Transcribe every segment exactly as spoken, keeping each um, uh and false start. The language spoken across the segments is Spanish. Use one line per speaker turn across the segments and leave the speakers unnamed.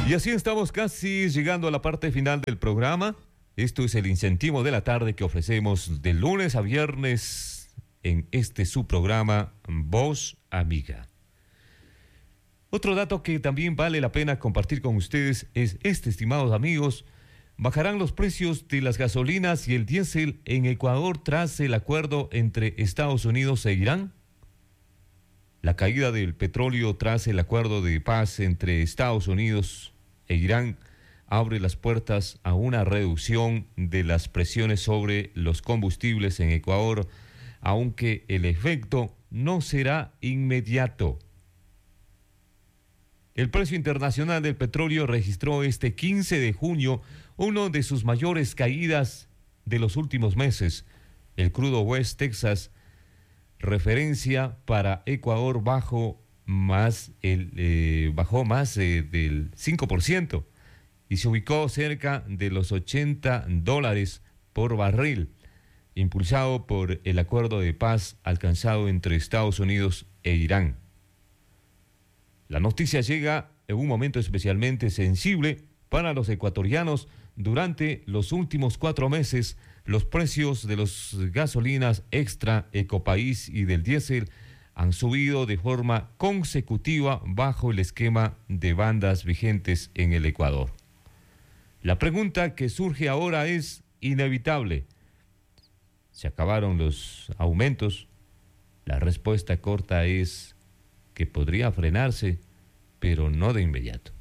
Y así estamos casi llegando a la parte final del programa. Esto es el incentivo de la tarde que ofrecemos de lunes a viernes en este su programa Voz Amiga. Otro dato que también vale la pena compartir con ustedes es este, estimados amigos. Bajarán los precios de las gasolinas y el diésel en Ecuador tras el acuerdo entre Estados Unidos e Irán. La caída del petróleo tras el acuerdo de paz entre Estados Unidos e Irán abre las puertas a una reducción de las presiones sobre los combustibles en Ecuador, aunque el efecto no será inmediato. El precio internacional del petróleo registró este quince de junio una de sus mayores caídas de los últimos meses. El crudo West Texas, referencia para Ecuador, bajó más, el, eh, bajó más eh, del cinco por ciento y se ubicó cerca de los ochenta dólares por barril, impulsado por el acuerdo de paz alcanzado entre Estados Unidos e Irán. La noticia llega en un momento especialmente sensible para los ecuatorianos. Durante los últimos cuatro meses, los precios de las gasolinas extra Ecopaís y del diésel han subido de forma consecutiva bajo el esquema de bandas vigentes en el Ecuador. La pregunta que surge ahora es inevitable. ¿Se acabaron los aumentos? La respuesta corta es que podría frenarse, pero no de inmediato.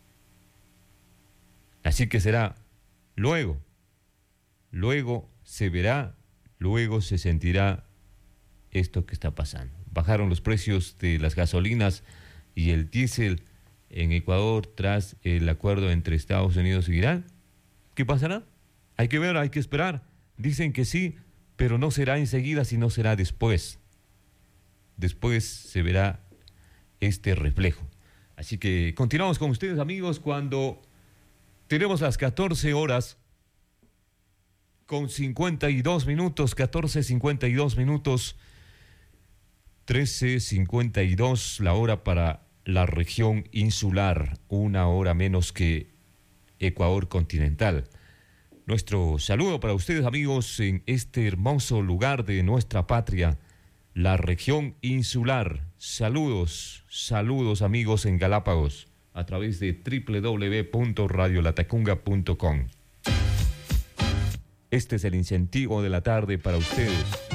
Así que será luego, luego se verá, luego se sentirá esto que está pasando. Bajaron los precios de las gasolinas y el diésel en Ecuador tras el acuerdo entre Estados Unidos y Irán. ¿Qué pasará? Hay que ver, hay que esperar. Dicen que sí, pero no será enseguida, sino será después. Después se verá este reflejo. Así que continuamos con ustedes, amigos, cuando tenemos las catorce horas con cincuenta y dos minutos, catorce cincuenta y dos minutos, trece cincuenta y dos la hora para la región insular, una hora menos que Ecuador continental. Nuestro saludo para ustedes, amigos, en este hermoso lugar de nuestra patria, la región insular. Saludos, saludos, amigos, en Galápagos, a través de doble u doble u doble u punto radio latacunga punto com. Este es el incentivo de la tarde para ustedes.